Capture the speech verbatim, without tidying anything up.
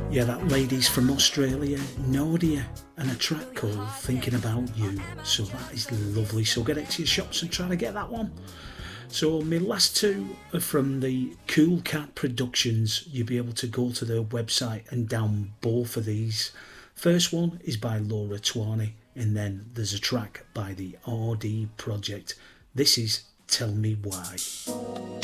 Yeah, that lady's from Australia, Nordia, and a track called Thinking About You. So that is lovely. So get it to your shops and try to get that one. So my last two are from the Cool Cat Productions. You'll be able to go to their website and down both of these. First one is by Laura Twarney, and then there's a track by the R D Project. This is Tell Me Why.